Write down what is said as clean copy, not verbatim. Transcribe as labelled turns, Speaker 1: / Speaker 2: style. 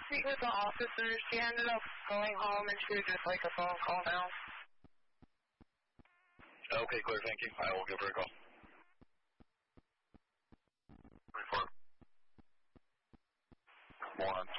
Speaker 1: speak with the officers. She ended up going home and she would just like a phone call now.
Speaker 2: Okay, clear, thank you. I will give her a call. Report. 1,